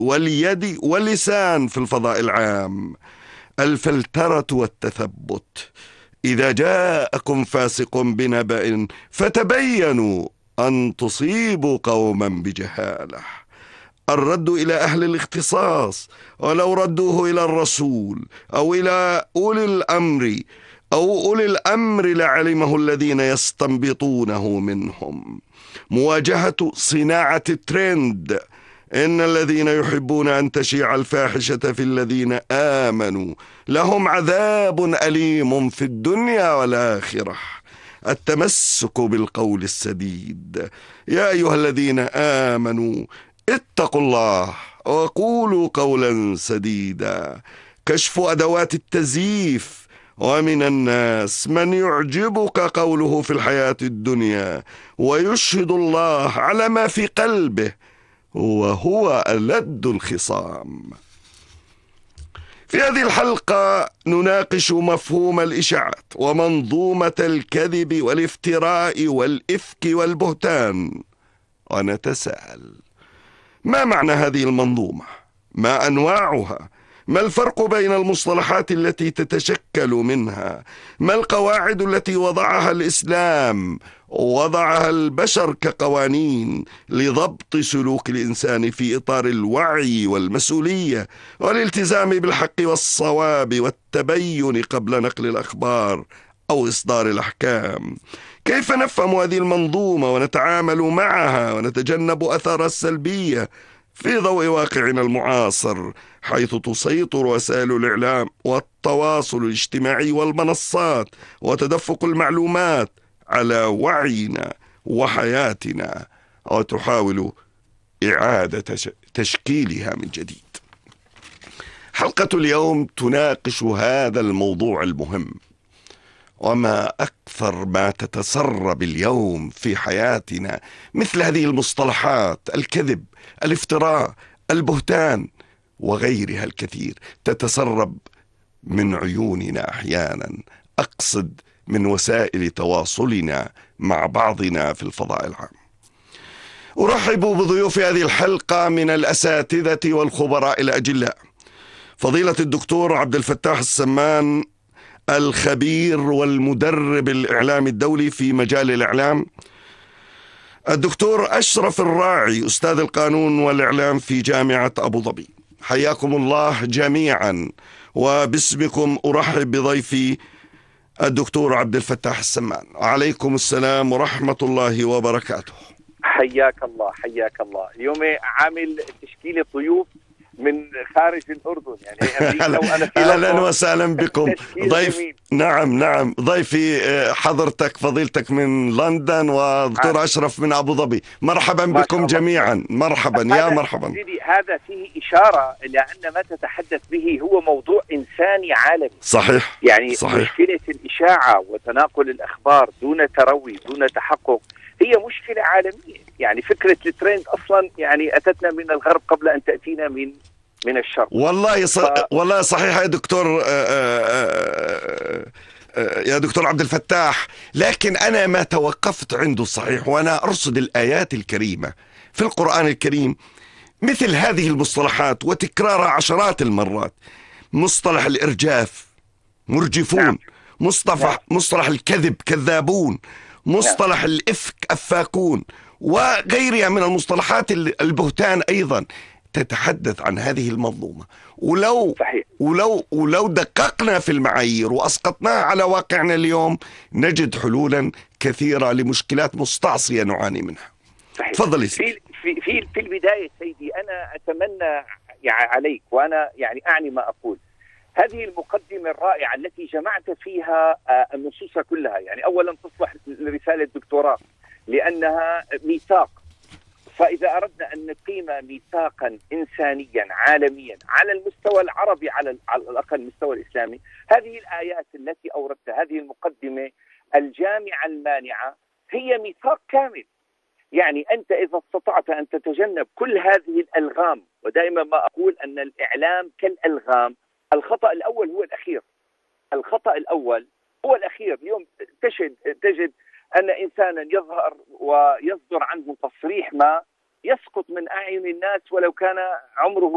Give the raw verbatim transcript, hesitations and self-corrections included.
واليد واللسان في الفضاء العام. الفلترة والتثبت. إذا جاءكم فاسق بنبأ فتبينوا أن تصيبوا قوما بجهالة. الرد إلى أهل الاختصاص، ولو ردوه إلى الرسول أو إلى أولي الأمر أو أولي الأمر لعلمه الذين يستنبطونه منهم. مواجهة صناعة الترند. إن الذين يحبون أن تشيع الفاحشة في الذين آمنوا لهم عذاب أليم في الدنيا والآخرة. التمسك بالقول السديد. يا أيها الذين آمنوا اتقوا الله وقولوا قولا سديدا. كشف أدوات التزييف. ومن الناس من يعجبك قوله في الحياة الدنيا ويشهد الله على ما في قلبه وهو ألد الخصام. في هذه الحلقة نناقش مفهوم الإشاعات ومنظومة الكذب والافتراء والإفك والبهتان، ونتساءل: ما معنى هذه المنظومة؟ ما أنواعها؟ ما الفرق بين المصطلحات التي تتشكل منها؟ ما القواعد التي وضعها الإسلام ووضعها البشر كقوانين لضبط سلوك الإنسان في إطار الوعي والمسؤولية والالتزام بالحق والصواب والتبين قبل نقل الأخبار أو إصدار الأحكام؟ كيف نفهم هذه المنظومة ونتعامل معها ونتجنب أثارها السلبية في ضوء واقعنا المعاصر، حيث تسيطر وسائل الإعلام والتواصل الاجتماعي والمنصات وتدفق المعلومات على وعينا وحياتنا، وتحاول إعادة تشكيلها من جديد؟ حلقة اليوم تناقش هذا الموضوع المهم. وما أكثر ما تتسرب اليوم في حياتنا مثل هذه المصطلحات: الكذب، الافتراء، البهتان، وغيرها الكثير، تتسرب من عيوننا أحيانا، أقصد من وسائل تواصلنا مع بعضنا في الفضاء العام. أرحب بضيوف هذه الحلقة من الأساتذة والخبراء الأجلاء: فضيلة الدكتور عبد الفتاح السمان، الخبير والمدرب الإعلامي الدولي في مجال الإعلام; الدكتور أشرف الراعي، أستاذ القانون والإعلام في جامعة أبو ظبي. حياكم الله جميعا، وباسمكم أرحب بضيفي الدكتور عبد الفتاح السمان. وعليكم السلام ورحمة الله وبركاته. حياك الله حياك الله. اليوم عامل تشكيلة ضيوف من خارج الأردن، يعني أمريكا وأنا في أهلا وسهلا بكم. ضيف جميل. نعم نعم ضيفي حضرتك فضيلتك من لندن، ودكتور أشرف من أبو ظبي. مرحبا بكم جميعا. مرحبا يا مرحبا. هذا فيه إشارة إلى أن ما تتحدث به هو موضوع إنساني عالمي. صحيح. يعني صحيح. مشكلة الإشاعة وتناقل الأخبار دون تروي دون تحقق هي مشكلة عالمية. يعني فكرة الترند أصلا يعني أتتنا من الغرب قبل أن تأتينا من من الشرق. والله ص... ف... والله صحيح يا دكتور آآ آآ آآ يا دكتور عبد الفتاح، لكن أنا ما توقفت عنده صحيح وأنا أرصد الآيات الكريمة في القرآن الكريم مثل هذه المصطلحات وتكرارها عشرات المرات. مصطلح الإرجاف، مرجفون. نعم. مصطلح نعم. مصطلح الكذب، كذابون. مصطلح نعم. الإفك، أفاكون، وغيرها من المصطلحات. البهتان أيضا تتحدث عن هذه المنظومة. ولو صحيح. ولو ولو دققنا في المعايير وأسقطناها على واقعنا اليوم نجد حلولا كثيرة لمشكلات مستعصية نعاني منها. صحيح. تفضلي. في في في في البداية سيدي، أنا أتمنى عليك وأنا يعني أعني ما أقول. هذه المقدمة الرائعة التي جمعت فيها النصوص كلها، يعني أولا تصلح لرسالة دكتوراه لأنها ميثاق. فإذا أردنا أن نقيم ميثاقا إنسانيا عالميا على المستوى العربي، على على الأقل المستوى الإسلامي، هذه الآيات التي أوردتها، هذه المقدمة الجامعة المانعة، هي ميثاق كامل. يعني أنت إذا استطعت أن تتجنب كل هذه الألغام، ودائما ما أقول أن الإعلام كالألغام، الخطأ الأول هو الأخير. الخطأ الأول هو الأخير. اليوم تجد تجد أن إنسانا يظهر ويصدر عنه تصريح ما يسقط من أعين الناس ولو كان عمره